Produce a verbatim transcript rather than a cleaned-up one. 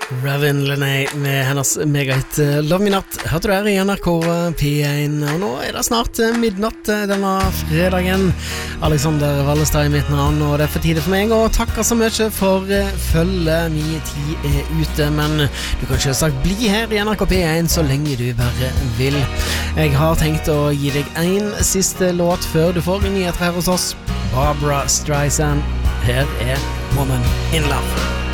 Ravin Lenay med hennes megahit Love Me Not. Hørte du her i N R K P én, og nå er det snart midnatt denne fredagen. Alexander Wallestad i mitt navn, og det er for tide for meg å takke så mye for følge. Min tid er ute, men du kan selvsagt bli her i N R K P én så lenge du bare vil. Jeg har tenkt å gi deg en siste låt før du får nyheter her hos oss. Barbra Streisand. Her er Woman in Love.